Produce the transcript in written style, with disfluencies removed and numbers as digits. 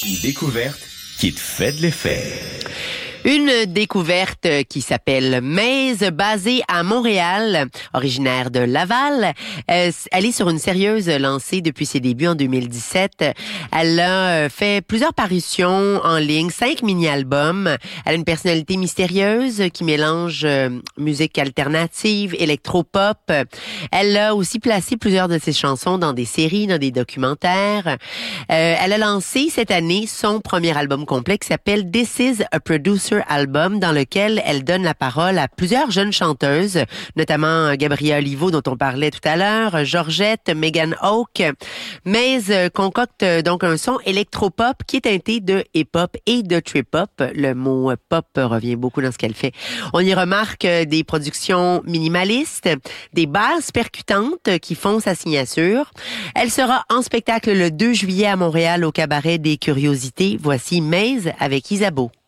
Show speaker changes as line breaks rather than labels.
Une découverte qui te fait de l'effet.
Une découverte qui s'appelle Maze, basée à Montréal, originaire de Laval. Elle est sur une sérieuse lancée depuis ses débuts en 2017. Elle a fait plusieurs parutions en ligne, 5 mini-albums. Elle a une personnalité mystérieuse qui mélange musique alternative, électropop. Elle a aussi placé plusieurs de ses chansons dans des séries, dans des documentaires. Elle a lancé cette année son premier album complet qui s'appelle This is a Producer Album, dans lequel elle donne la parole à plusieurs jeunes chanteuses, notamment Gabrielle Olivo dont on parlait tout à l'heure, Georgette, Megan Oak. Maze concocte donc un son électropop qui est teinté de hip-hop et de trip-hop. Le mot pop revient beaucoup dans ce qu'elle fait. On y remarque des productions minimalistes, des basses percutantes qui font sa signature. Elle sera en spectacle le 2 juillet à Montréal au Cabaret des Curiosités. Voici Maze avec Isabeau.